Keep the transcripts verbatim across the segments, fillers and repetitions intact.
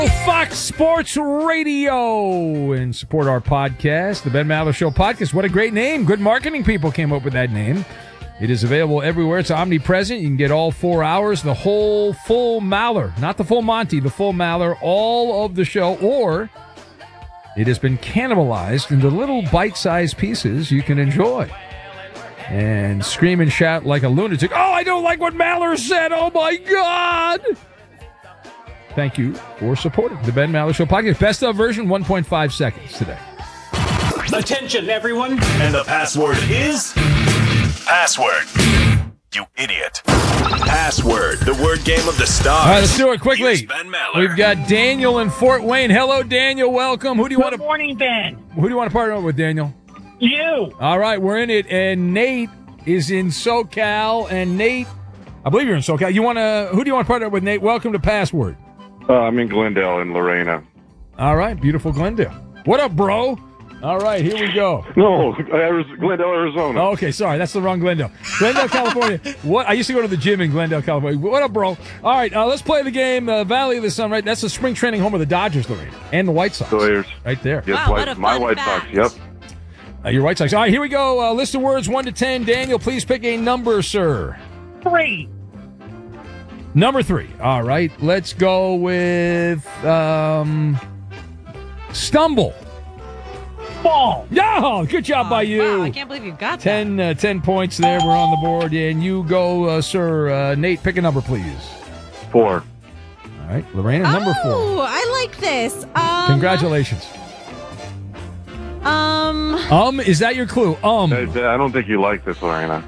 Fox Sports Radio and support our podcast, the Ben Maller Show podcast. What a great name. Good marketing people came up with that name. It is available everywhere. It's omnipresent. You can get all four hours, the whole full Maller, not the full Monty, the full Maller, all of the show, or it has been cannibalized into little bite-sized pieces you can enjoy. And scream and shout like a lunatic. Oh, I don't like what Maller said. Oh, my God. Thank you for supporting the Ben Maller Show podcast. Best of version, one point five seconds today. Attention, everyone. And the password is... Password. You idiot. Password, the word game of the stars. All right, let's do it quickly. Here's Ben Maller. We've got Daniel in Fort Wayne. Hello, Daniel. Welcome. Who do you Good want to... morning, Ben. Who do you want to partner up with, Daniel? You. All right, we're in it. And Nate is in SoCal. And Nate, I believe you're in SoCal. You want to... Who do you want to partner up with, Nate? Welcome to Password. Uh, I'm in Glendale in Lorena. All right, beautiful Glendale. What up, bro? All right, here we go. No, Ari- Glendale, Arizona. Oh, okay, sorry, that's the wrong Glendale. Glendale, California. What? I used to go to the gym in Glendale, California. What up, bro? All right, uh, let's play the game. Uh, Valley of the Sun, right? That's the spring training home of the Dodgers, Lorena, and the White Sox. Players. Right there. Yes, Wow, White, what a my fun White fact. Sox, yep. Uh, your White Sox. All right, here we go. Uh, list of words one to ten. Daniel, please pick a number, sir. Three. Number three. All right, let's go with um, stumble. Ball. Yeah, good job by you. Wow, I can't believe you got ten, uh, ten points there. We're on the board. And you go, uh, sir. Uh, Nate, pick a number, please. Four. All right, Lorena, that. number four. Oh, I like this. Um, Congratulations. Um, Um, is that your clue? Um. I, I don't think you like this, Lorena.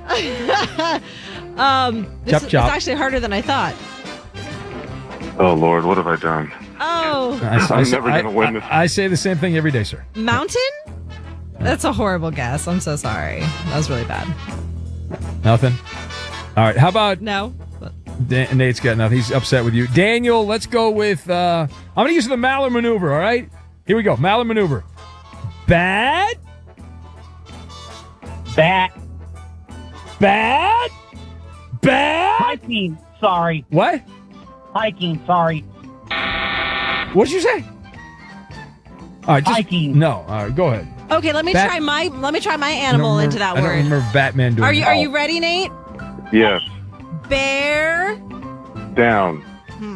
um, this Chop, is chop. it's actually harder than I thought. Oh, Lord, what have I done? Oh, I, I, I'm say- never gonna I- win this. I, I say the same thing every day, sir. mountain? That's a horrible guess. I'm so sorry. That was really bad. Nothing. All right, how about No. Dan- Nate's got nothing. He's upset with you. Daniel, let's go with, uh, I'm going to use the Maller maneuver, all right? Here we go. Maller maneuver. Bad? Bat. Bad? Bad? Hiking. Sorry. What? Hiking. Sorry. What'd you say? All right, just, Hiking. No, all right, go ahead. Okay, let me Bat- try my let me try my I don't animal remember- into that I don't word. remember Batman doing Are you that. are you ready, Nate? Yes. Bear. Down.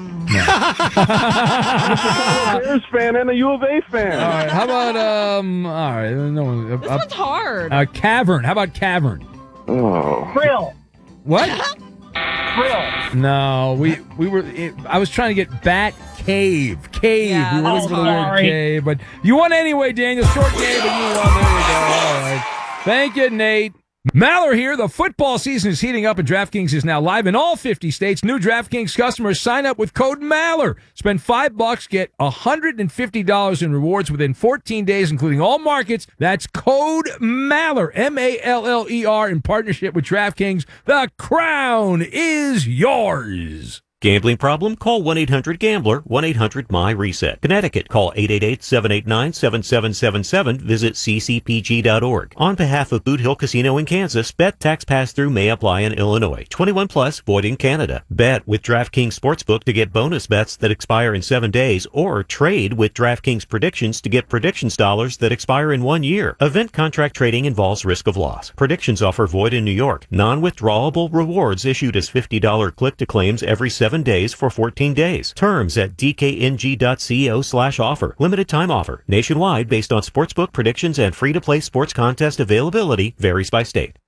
I'm a Bears fan and a U of A fan. All right, how about, um, all right, no, This uh, one's hard. uh, cavern. How about cavern? Oh. Krill. What? Krill. No, we we were. It, I was trying to get bat cave, cave. Yeah, we were that's looking for the word hard. cave, but you won anyway, Daniel. Short game, but you won. There you go. All right, thank you, Nate. Maller here. The football season is heating up, and DraftKings is now live in all fifty states. New DraftKings customers sign up with code Maller. Spend five bucks, get one hundred fifty dollars in rewards within fourteen days, including all markets. That's code Maller, M A L L E R, in partnership with DraftKings. The crown is yours. Gambling problem? Call one eight hundred gambler, one eight hundred my reset. Connecticut, call eight eight eight, seven eight nine, seven seven seven seven. Visit c c p g dot org. On behalf of Boot Hill Casino in Kansas, bet tax pass-through may apply in Illinois. twenty-one plus, void in Canada. Bet with DraftKings Sportsbook to get bonus bets that expire in seven days, or trade with DraftKings Predictions to get predictions dollars that expire in one year. Event contract trading involves risk of loss. Predictions offer void in New York. Non-withdrawable rewards issued as fifty dollars click-to-claims every seven days for fourteen days. Terms at d k n g dot co slash offer. Limited time offer. Nationwide based on sportsbook predictions and free-to-play sports contest availability. Varies by state.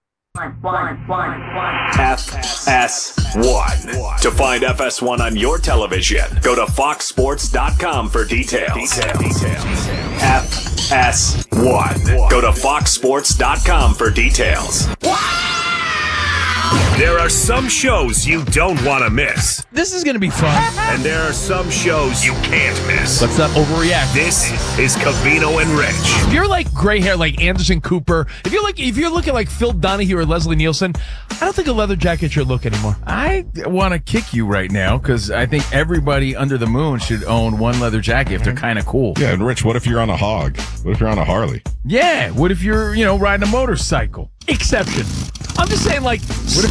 F S one. To find F S one on your television, go to fox sports dot com for details. F S one. Go to fox sports dot com for details. There are some shows you don't want to miss. This is going to be fun. And there are some shows you can't miss. Let's not overreact. This is Covino and Rich. If you're like gray hair like Anderson Cooper, if you're like if you're looking like Phil Donahue or Leslie Nielsen, I don't think a leather jacket's your look anymore. I want to kick you right now because I think everybody under the moon should own one leather jacket if they're kind of cool. Yeah, and Rich, what if you're on a hog? What if you're on a Harley? Yeah. What if you're, you know, riding a motorcycle? Exception. I'm just saying, like,